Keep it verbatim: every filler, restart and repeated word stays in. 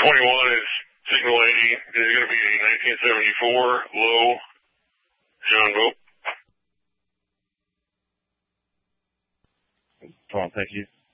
twenty-one is Signal eighty. This is going to be a nineteen seventy-four low John boat. Tom, thank you.